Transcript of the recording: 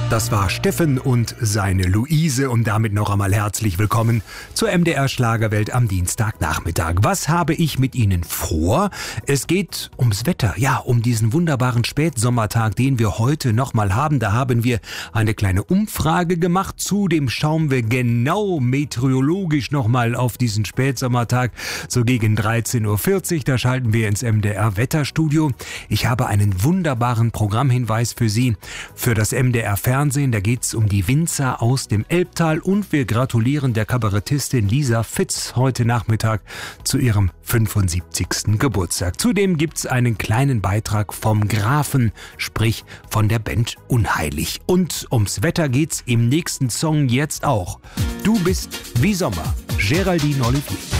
Das war Steffen und seine Luise und damit noch einmal herzlich willkommen zur MDR Schlagerwelt am Dienstagnachmittag. Was habe ich mit Ihnen vor? Es geht ums Wetter, ja, um diesen wunderbaren Spätsommertag, den wir heute nochmal haben. Da haben wir eine kleine Umfrage gemacht. Zudem schauen wir genau meteorologisch nochmal auf diesen Spätsommertag, so gegen 13.40 Uhr. Da schalten wir ins MDR Wetterstudio. Ich habe einen wunderbaren Programmhinweis für Sie, für das MDR Fernsehen. Da geht es um die Winzer aus dem Elbtal und wir gratulieren der Kabarettistin Lisa Fitz heute Nachmittag zu ihrem 75. Geburtstag. Zudem gibt es einen kleinen Beitrag vom Grafen, sprich von der Band Unheilig. Und ums Wetter geht's im nächsten Song jetzt auch. Du bist wie Sommer, Géraldine Olivier.